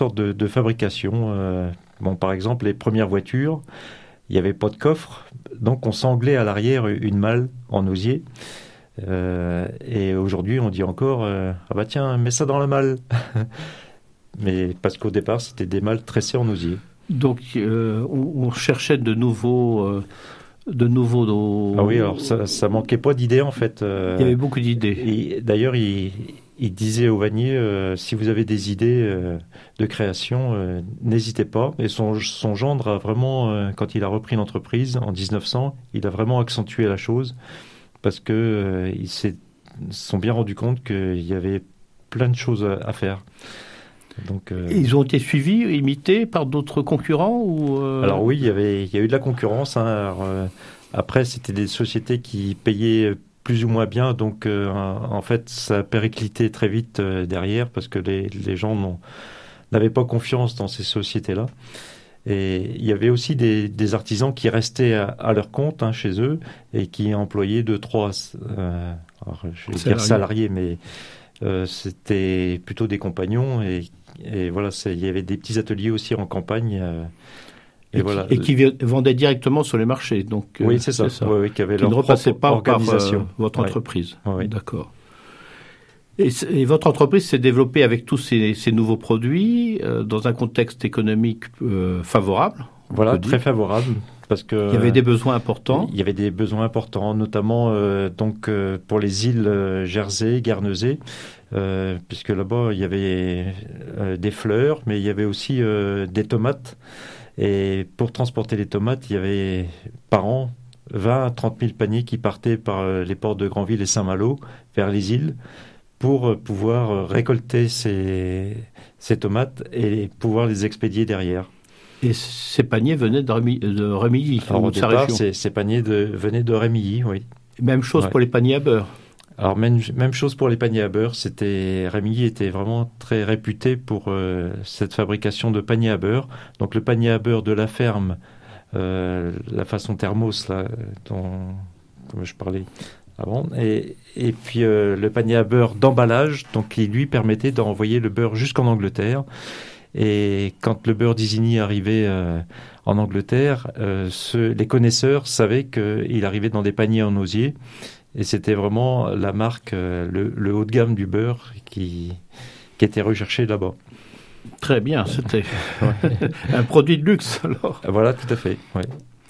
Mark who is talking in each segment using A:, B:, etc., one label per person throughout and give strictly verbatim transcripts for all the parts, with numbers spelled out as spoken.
A: sortes de, de fabrication. Euh, bon, par exemple, les premières voitures, il n'y avait pas de coffre, donc on sanglait à l'arrière une malle en osier. Euh, et aujourd'hui, on dit encore euh, ah bah tiens, mets ça dans la malle. Mais parce qu'au départ, c'était des malles tressées en osier.
B: Donc, euh, on, on cherchait de nouveaux, euh, de nouveaux. Do...
A: Ah oui, alors ça, ça manquait pas d'idées en fait. Euh,
B: il y avait beaucoup d'idées.
A: Et d'ailleurs, il, il disait au Vanier euh, si vous avez des idées euh, de création, euh, n'hésitez pas. Et son, son gendre a vraiment, euh, quand il a repris l'entreprise en dix-neuf cents, il a vraiment accentué la chose parce que euh, ils se sont bien rendus compte qu'il y avait plein de choses à, à faire. Donc, euh...
B: Ils ont été suivis, imités par d'autres concurrents ou euh...
A: Alors oui, il y avait, il y a eu de la concurrence. Hein. Alors, euh, après, c'était des sociétés qui payaient plus ou moins bien, donc euh, en fait, ça a périclité très vite euh, derrière parce que les, les gens n'ont, n'avaient pas confiance dans ces sociétés-là. Et il y avait aussi des, des artisans qui restaient à, à leur compte hein, chez eux et qui employaient deux, trois, euh, alors, je vais dire salariés, mais euh, c'était plutôt des compagnons et Et voilà, c'est, il y avait des petits ateliers aussi en campagne. Euh,
B: et, et, voilà. Qui, et qui vendaient directement sur les marchés. Donc,
A: oui, c'est ça.
B: C'est ça.
A: Oui, oui, qui, avaient
B: qui
A: leur
B: ne repassaient pas
A: organisation.
B: par euh, votre
A: ouais.
B: entreprise.
A: Oui.
B: D'accord. Et, et votre entreprise s'est développée avec tous ces, ces nouveaux produits euh, dans un contexte économique euh, favorable.
A: Voilà, très favorable. Parce que,
B: il y avait des besoins importants.
A: Il y avait des besoins importants, notamment euh, donc, euh, pour les îles euh, Jersey, Guernesey. Euh, puisque là-bas, il y avait euh, des fleurs, mais il y avait aussi euh, des tomates. Et pour transporter les tomates, il y avait par an vingt à trente mille paniers qui partaient par euh, les ports de Granville et Saint-Malo vers les îles pour euh, pouvoir euh, récolter ces, ces tomates et pouvoir les expédier derrière.
B: Et ces paniers venaient de, Rémi, de Rémilly.
A: Alors, au départ, ces, ces paniers de, venaient de Rémilly, oui.
B: Même chose ouais. pour les paniers à beurre.
A: Alors même, même chose pour les paniers à beurre, c'était Rémilly était vraiment très réputé pour euh, cette fabrication de paniers à beurre. Donc le panier à beurre de la ferme, euh, la façon thermos là, dont comme je parlais avant, et, et puis euh, le panier à beurre d'emballage, donc qui lui permettait d'envoyer le beurre jusqu'en Angleterre. Et quand le beurre d'Isigny arrivait euh, en Angleterre, euh, ceux, les connaisseurs savaient qu'il arrivait dans des paniers en osier. Et c'était vraiment la marque, euh, le, le haut de gamme du beurre qui, qui était recherché là-bas.
B: Très bien, c'était un produit de luxe alors.
A: Voilà, tout à fait, oui.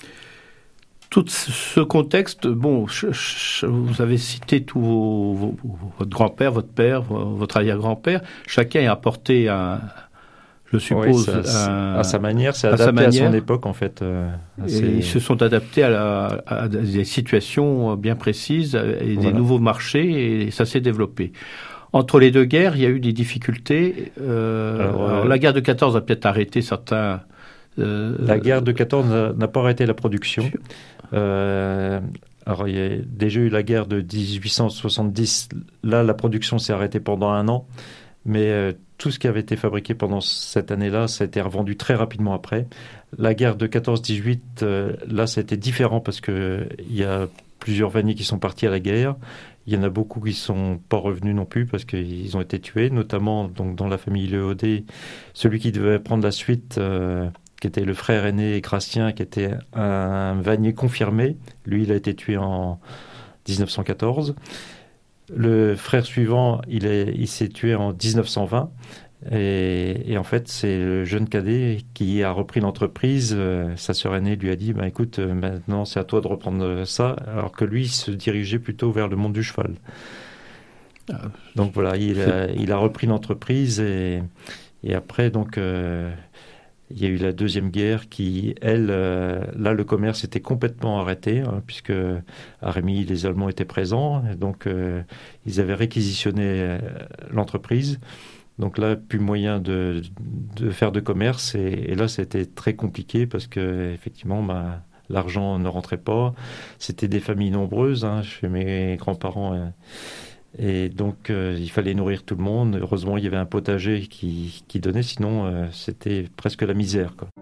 B: Tout ce contexte, bon, je, je, vous avez cité tous vos, vos, votre grand-père, votre père, votre arrière-grand-père. Chacun a apporté un... Je suppose
A: oui, ça,
B: un,
A: à sa manière, c'est adapté à, manière, à son époque en fait. Euh,
B: et ils se sont adaptés à, la, à des situations bien précises et voilà. Des nouveaux marchés et ça s'est développé. Entre les deux guerres, il y a eu des difficultés. Euh, alors, alors, euh, la guerre de quatorze a peut-être arrêté certains.
A: Euh, la guerre de quatorze n'a, n'a pas arrêté la production. Euh, alors il y a déjà eu la guerre de dix-huit cent soixante-dix. Là, la production s'est arrêtée pendant un an, mais euh, tout ce qui avait été fabriqué pendant cette année-là, ça a été revendu très rapidement après. La guerre de quatorze dix-huit, euh, là, ça a été différent parce qu'il y a plusieurs vanniers qui sont partis à la guerre. Il y en a beaucoup qui ne sont pas revenus non plus parce qu'ils ont été tués, notamment donc, dans la famille Léodé. Celui qui devait prendre la suite, euh, qui était le frère aîné Gratien, qui était un vannier confirmé. Lui, il a été tué en dix-neuf cent quatorze. Le frère suivant, il, est, il s'est tué en dix-neuf cent vingt. Et, et en fait, c'est le jeune cadet qui a repris l'entreprise. Euh, sa sœur aînée lui a dit bah, « Écoute, euh, maintenant, c'est à toi de reprendre ça. » Alors que lui, il se dirigeait plutôt vers le monde du cheval. Ah, donc voilà, il a, il a repris l'entreprise. Et, et après, donc... Euh, il y a eu la Deuxième Guerre qui, elle, euh, là, le commerce était complètement arrêté, hein, puisque à Rémilly, les Allemands étaient présents. Donc, euh, ils avaient réquisitionné euh, l'entreprise. Donc là, plus moyen de, de faire de commerce. Et, et là, c'était très compliqué parce que, effectivement, bah, l'argent ne rentrait pas. C'était des familles nombreuses. Hein, chez mes grands-parents... Euh, Et donc, euh, il fallait nourrir tout le monde. Heureusement, il y avait un potager qui, qui donnait, sinon, euh, c'était presque la misère, quoi.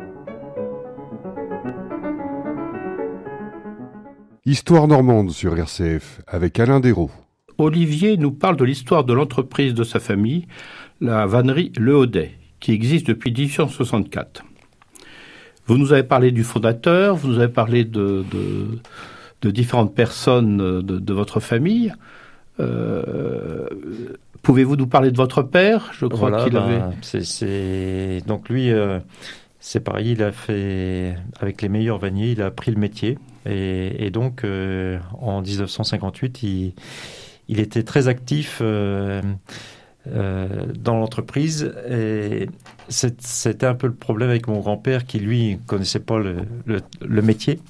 C: Histoire normande sur R C F, avec Alain Dérault.
B: Olivier nous parle de l'histoire de l'entreprise de sa famille, la vannerie Le Haudet. qui existe depuis dix-huit cent soixante-quatre. Vous nous avez parlé du fondateur, vous nous avez parlé de, de, de différentes personnes de, de votre famille. Euh, pouvez-vous nous parler de votre père ? Je crois
A: voilà,
B: qu'il
A: ben,
B: avait...
A: C'est, c'est... Donc lui, euh, c'est pareil, il a fait, avec les meilleurs vanniers, il a appris le métier. Et, et donc, euh, en dix-neuf cent cinquante-huit, il, il était très actif euh, euh, dans l'entreprise. Et c'est, c'était un peu le problème avec mon grand-père qui, lui, ne connaissait pas le, le, le métier.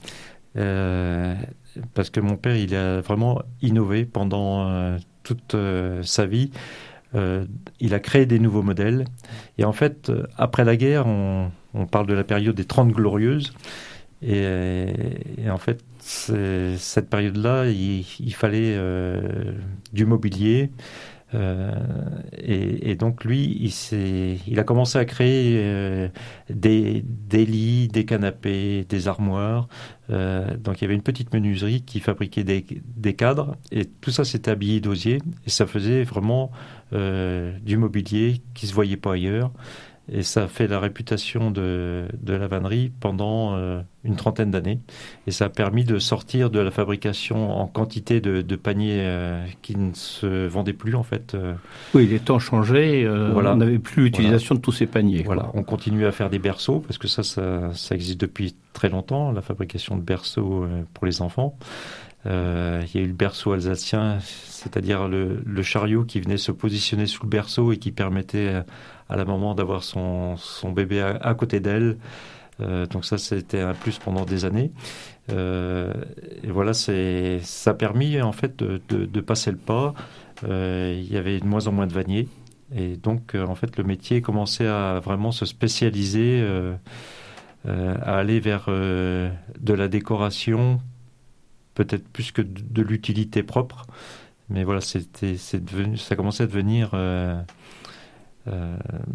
A: Euh, parce que mon père, il a vraiment innové pendant euh, toute euh, sa vie. Euh, il a créé des nouveaux modèles. Et en fait, euh, après la guerre, on, on parle de la période des Trente Glorieuses. Et, et en fait, c'est, cette période-là, il, il fallait euh, du mobilier. Euh, et, et donc lui, il, s'est, il a commencé à créer euh, des, des lits, des canapés, des armoires. Euh, donc il y avait une petite menuiserie qui fabriquait des, des cadres. Et tout ça, c'était habillé d'osier. Et ça faisait vraiment euh, du mobilier qui ne se voyait pas ailleurs. Et ça a fait la réputation de, de la vannerie pendant euh, une trentaine d'années. Et ça a permis de sortir de la fabrication en quantité de, de paniers euh, qui ne se vendaient plus, en fait. Euh.
B: Oui, les temps changeaient. Euh, voilà. On n'avait plus l'utilisation voilà. de tous ces paniers.
A: Voilà.
B: Quoi.
A: On continue à faire des berceaux, parce que ça, ça, ça existe depuis très longtemps, la fabrication de berceaux euh, pour les enfants. Euh, il y a eu le berceau alsacien, c'est-à-dire le, le chariot qui venait se positionner sous le berceau et qui permettait à la maman d'avoir son, son bébé à, à côté d'elle. Euh, donc ça, c'était un plus pendant des années. Euh, et voilà, c'est, ça a permis en fait de, de, de passer le pas. Euh, il y avait de moins en moins de vanniers. Et donc, euh, en fait, le métier commençait à vraiment se spécialiser, euh, euh, à aller vers euh, de la décoration, peut-être plus que de, de l'utilité propre. Mais voilà, c'était, c'est devenu, ça commençait à devenir euh, euh,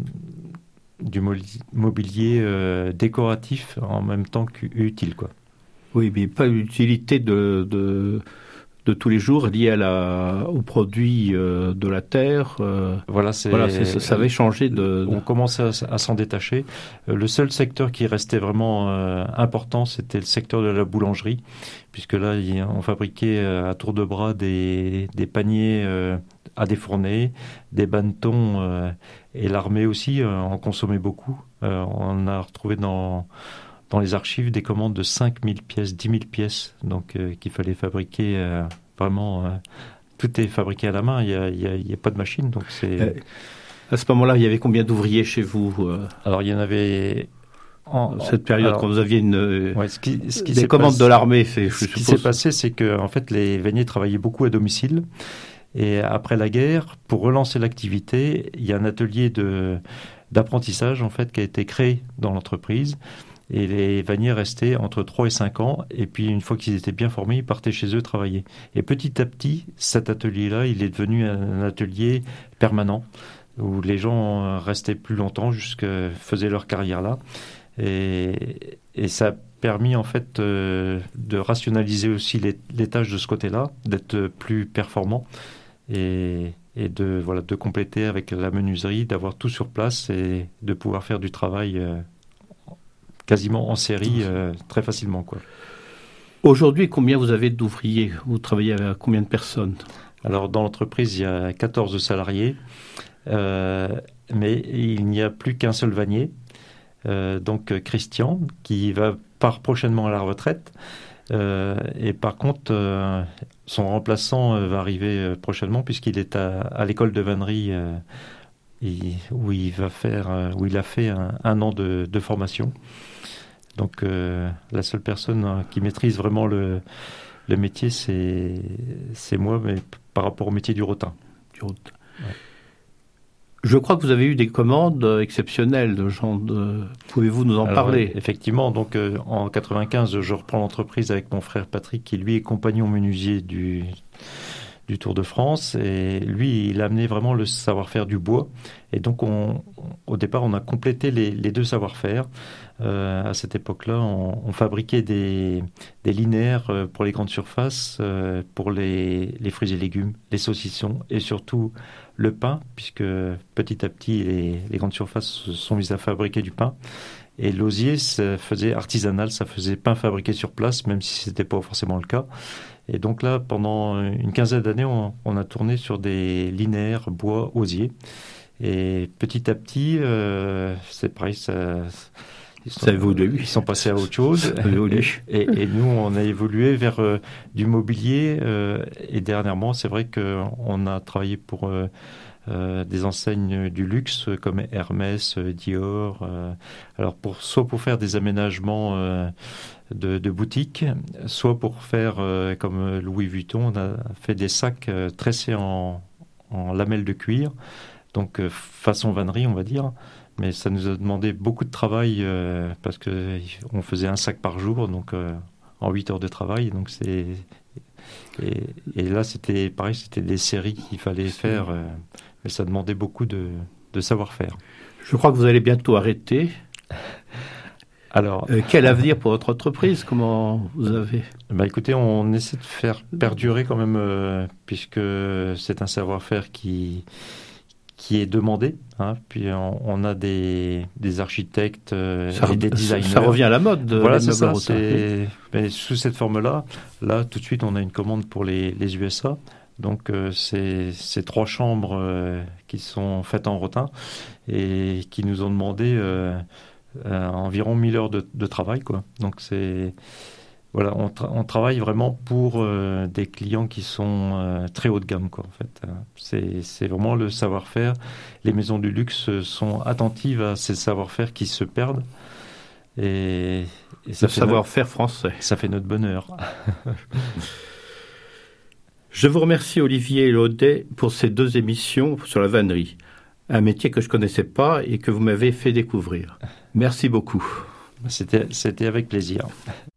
A: du mobilier euh, décoratif en même temps qu'utile, quoi.
B: Oui, mais pas l'utilité de, de, de tous les jours liée à la, aux produits euh, de la terre. Euh,
A: voilà, c'est,
B: voilà c'est, ça avait changé de...
A: On commençait à, à s'en détacher. Le seul secteur qui restait vraiment euh, important, c'était le secteur de la boulangerie, puisque là, on fabriquait à tour de bras des, des paniers euh, à défourner, des bannetons, euh, et l'armée aussi euh, en consommait beaucoup. Euh, on a retrouvé dans... dans les archives des commandes de cinq mille pièces, dix mille pièces, donc euh, qu'il fallait fabriquer euh, vraiment. Euh, tout est fabriqué à la main, il n'y a, y a, y a pas de machine. Donc c'est... Euh,
B: à ce moment-là, il y avait combien d'ouvriers chez vous euh...
A: Alors il y en avait.
B: En cette période, alors, quand vous aviez une,
A: ouais, ce qui, ce qui
B: des commandes
A: passé,
B: de l'armée, c'est, je
A: ce
B: suppose.
A: qui s'est passé, c'est que en fait, les vanniers travaillaient beaucoup à domicile. Et après la guerre, pour relancer l'activité, il y a un atelier de, d'apprentissage en fait qui a été créé dans l'entreprise. Et les vanniers restaient entre trois et cinq ans. Et puis, une fois qu'ils étaient bien formés, ils partaient chez eux travailler. Et petit à petit, cet atelier-là, il est devenu un atelier permanent où les gens restaient plus longtemps, jusqu'à faisaient leur carrière là. Et, et ça a permis, en fait, euh, de rationaliser aussi les, les tâches de ce côté-là, d'être plus performant et, et de, voilà, de compléter avec la menuiserie, d'avoir tout sur place et de pouvoir faire du travail euh, quasiment en série, euh, très facilement, quoi.
B: Aujourd'hui, combien vous avez d'ouvriers ? Vous travaillez avec combien de personnes ?
A: Alors, dans l'entreprise, il y a quatorze salariés, euh, mais il n'y a plus qu'un seul vannier, euh, donc Christian, qui va part prochainement à la retraite. Euh, et par contre, euh, son remplaçant euh, va arriver euh, prochainement, puisqu'il est à, à l'école de vannerie euh, il, où il va faire, euh, où il a fait un, un an de, de formation. Donc, euh, la seule personne hein, qui maîtrise vraiment le, le métier, c'est, c'est moi, mais p- par rapport au métier du rotin.
B: Du rotin. Ouais. Je crois que vous avez eu des commandes exceptionnelles. De genre de... Pouvez-vous nous en
A: Alors,
B: parler ?
A: Effectivement, donc euh, en quatre-vingt-quinze, je reprends l'entreprise avec mon frère Patrick, qui lui est compagnon menuisier du, du Tour de France. Et lui, il a amené vraiment le savoir-faire du bois. Et donc, on, au départ, on a complété les, les deux savoir-faire. Euh, à cette époque-là, on, on fabriquait des, des linéaires pour les grandes surfaces, euh, pour les, les fruits et légumes, les saucissons et surtout le pain, puisque petit à petit, les, les grandes surfaces se sont mises à fabriquer du pain. Et l'osier, ça faisait artisanal, ça faisait pain fabriqué sur place, même si ce n'était pas forcément le cas. Et donc là, pendant une quinzaine d'années, on, on a tourné sur des linéaires bois osier. Et petit à petit, euh, c'est pareil, ça, ils, sont,
B: ça évolue.
A: Ils sont passés à autre chose. et, et, et nous, on a évolué vers euh, du mobilier. Euh, et dernièrement, c'est vrai qu'on a travaillé pour euh, euh, des enseignes du luxe comme Hermès, Dior. Euh, alors, pour, soit pour faire des aménagements euh, de, de boutiques, soit pour faire, euh, comme Louis Vuitton, on a fait des sacs euh, tressés en, en lamelles de cuir. Donc, euh, façon vannerie, on va dire. Mais ça nous a demandé beaucoup de travail euh, parce qu'on faisait un sac par jour, donc euh, en huit heures de travail. Donc c'est... Et, et là, c'était pareil, c'était des séries qu'il fallait faire. Euh, mais ça demandait beaucoup de, de savoir-faire.
B: Je crois que vous allez bientôt arrêter. Alors, euh, quel avenir pour votre entreprise? Comment vous avez...
A: Bah écoutez, on essaie de faire perdurer quand même, euh, puisque c'est un savoir-faire qui... qui est demandé, hein. Puis on, on a des, des architectes euh,
B: ça,
A: et des designers.
B: Ça revient à la mode. De
A: voilà, c'est ça. C'est, mais sous cette forme-là, là, tout de suite, on a une commande pour les, les U S A. Donc, euh, c'est, c'est trois chambres euh, qui sont faites en rotin et qui nous ont demandé euh, euh, environ mille heures de, de travail, quoi. Donc, c'est... Voilà, on, tra- on travaille vraiment pour euh, des clients qui sont euh, très haut de gamme, quoi, en fait. C'est, c'est vraiment le savoir-faire. Les maisons du luxe sont attentives à ces savoir-faire qui se perdent. Et, et ça
B: le savoir-faire notre, français.
A: Ça fait notre bonheur.
B: Je vous remercie, Olivier Laudet, pour ces deux émissions sur la vannerie. Un métier que je ne connaissais pas et que vous m'avez fait découvrir. Merci beaucoup.
A: C'était, c'était avec plaisir.